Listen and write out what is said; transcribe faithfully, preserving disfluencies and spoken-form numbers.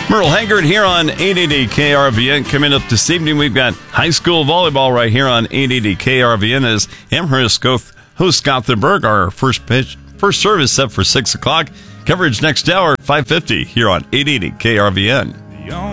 Merle Haggard here on eight eighty K R V N. Coming up this evening, we've got high school volleyball right here on eight eighty K R V N as Amherst hosts Gothenburg. Our first pitch, first service set for six o'clock. Coverage next hour, five fifty here on eight eighty K R V N.